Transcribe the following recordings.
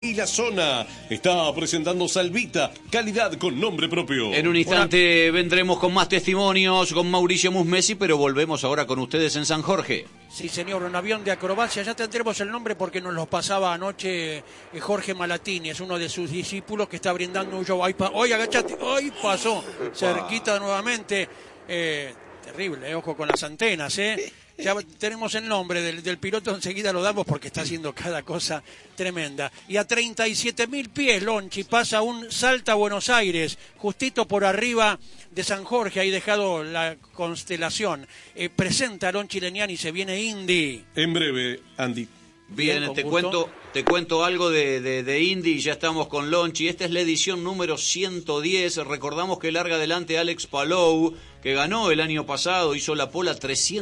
y la zona. Está presentando Salvita, calidad con nombre propio. En un instante vendremos con más testimonios con Mauricio Musmesi, pero volvemos ahora con ustedes en San Jorge. Sí, señor, un avión de acrobacia. Ya tendremos el nombre porque nos lo pasaba anoche Jorge Malatini. Es uno de sus discípulos que está brindando un show. ¡Ay, agachate! ¡Ay, pasó! Cerquita nuevamente. Terrible, ojo con las antenas, Ya tenemos el nombre del piloto, enseguida lo damos porque está haciendo cada cosa tremenda. Y a 37.000 pies, Lonchi, pasa un Salta Buenos Aires, justito por arriba de San Jorge, ahí dejado la constelación. Presenta a Lonchi Leniani, se viene Indy. En breve, Andy. Bien, te cuento algo de Indy, ya estamos con Lonchi. Esta es la edición número 110. Recordamos que larga adelante Alex Palou, que ganó el año pasado, hizo la pole a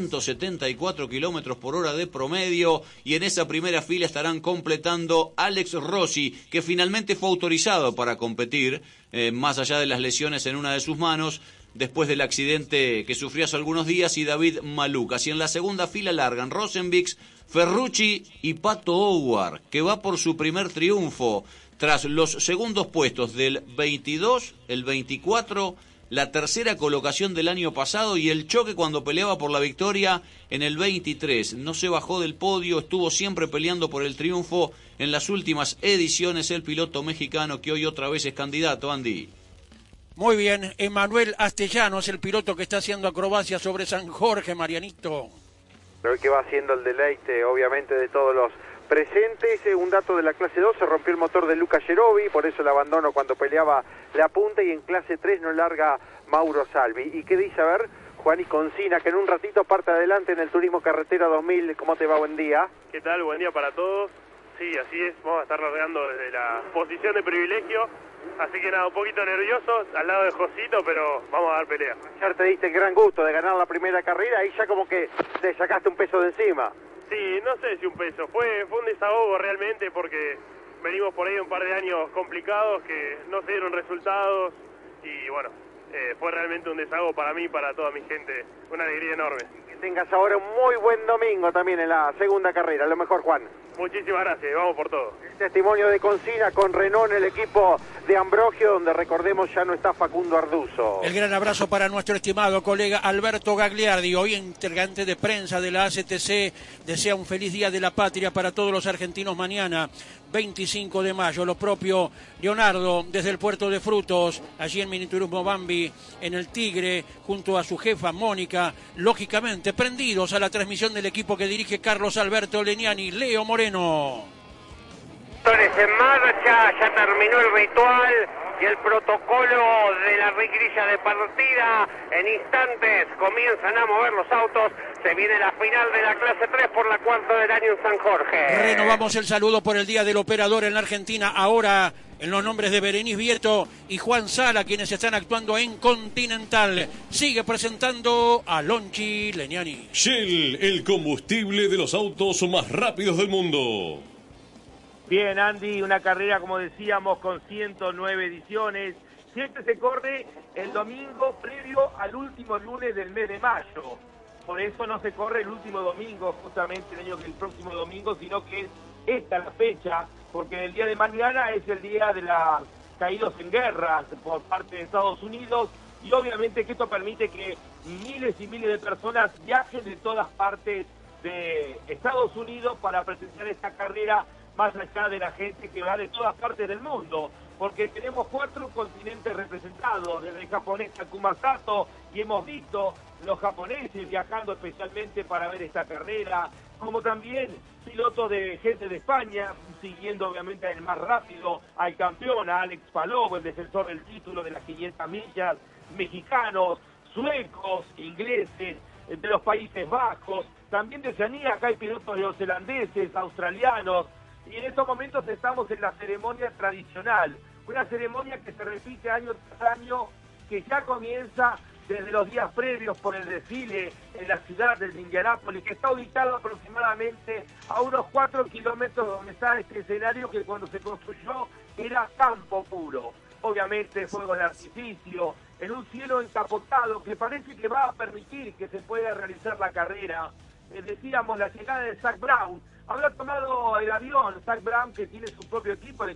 374 kilómetros por hora de promedio. Y en esa primera fila estarán completando Alex Rossi, que finalmente fue autorizado para competir, más allá de las lesiones en una de sus manos, después del accidente que sufrió hace algunos días, y David Malucas. Y en la segunda fila largan Rosenvix, Ferrucci y Pato Howard, que va por su primer triunfo, tras los segundos puestos del 22, el 24, la tercera colocación del año pasado y el choque cuando peleaba por la victoria en el 23. No se bajó del podio, estuvo siempre peleando por el triunfo en las últimas ediciones el piloto mexicano que hoy otra vez es candidato, Andy. Muy bien, Emanuel Astellanos, el piloto que está haciendo acrobacia sobre San Jorge, Marianito. Hoy que va haciendo el deleite, obviamente, de todos los presentes. Un dato de la clase 2, se rompió el motor de Luca Gerovi, por eso el abandono cuando peleaba la punta, y en clase 3 no larga Mauro Salvi. ¿Y qué dice? A ver, Juan y Concina, que en un ratito parte adelante en el Turismo Carretera 2000. ¿Cómo te va? Buen día. ¿Qué tal? Buen día para todos. Sí, así es, vamos a estar largando desde la posición de privilegio. Así que nada, un poquito nerviosos al lado de Josito, pero vamos a dar pelea. Ayer te diste el gran gusto de ganar la primera carrera y ya como que te sacaste un peso de encima. Sí, no sé si un peso, fue un desahogo realmente porque venimos por ahí un par de años complicados que no se dieron resultados y bueno, fue realmente un desahogo para mí y para toda mi gente, una alegría enorme. Que tengas ahora un muy buen domingo también en la segunda carrera, lo mejor, Juan. Muchísimas gracias, vamos por todo. El testimonio de Concina con Renault, el equipo de Ambrogio, donde recordemos ya no está Facundo Arduzo. El gran abrazo para nuestro estimado colega Alberto Gagliardi, hoy integrante de prensa de la ACTC. Desea un feliz Día de la Patria para todos los argentinos mañana, 25 de mayo. Lo propio Leonardo, desde el puerto de Frutos, allí en Miniturismo Bambi, en el Tigre, junto a su jefa Mónica, lógicamente prendidos a la transmisión del equipo que dirige Carlos Alberto Leniani. Leo Moreno. En marcha, ya terminó el ritual y el protocolo de la grilla de partida. En instantes comienzan a mover los autos. Se viene la final de la clase 3 por la cuarta del año en San Jorge. Renovamos el saludo por el Día del Operador en la Argentina. Ahora en los nombres de Berenice Vieto y Juan Sala, quienes están actuando en Continental. Sigue presentando a Lonchi Leniani. Shell, el combustible de los autos más rápidos del mundo. Bien, Andy, una carrera, como decíamos, con 109 ediciones. Siempre se corre el domingo previo al último lunes del mes de mayo. Por eso no se corre el último domingo, justamente el próximo domingo, sino que es esta la fecha, porque el día de mañana es el día de los caídos en guerra por parte de Estados Unidos, y obviamente que esto permite que miles y miles de personas viajen de todas partes de Estados Unidos para presenciar esta carrera, más allá de la gente que va de todas partes del mundo, porque tenemos 4 continentes representados, desde el japonés Takuma Sato, y hemos visto los japoneses viajando especialmente para ver esta carrera, como también pilotos de gente de España, siguiendo obviamente al más rápido, al campeón, a Alex Palou, el defensor del título de las 500 millas, mexicanos, suecos, ingleses, de los Países Bajos, también de Oceanía, acá hay pilotos neozelandeses, australianos, y en estos momentos estamos en la ceremonia tradicional, una ceremonia que se repite año tras año, que ya comienza desde los días previos por el desfile en la ciudad de Indianápolis, que está ubicado aproximadamente a unos 4 kilómetros donde está este escenario que cuando se construyó era campo puro. Obviamente fuego de artificio, en un cielo encapotado que parece que va a permitir que se pueda realizar la carrera. Decíamos la llegada de Zak Brown. Habrá tomado el avión Zak Brown, que tiene su propio equipo, el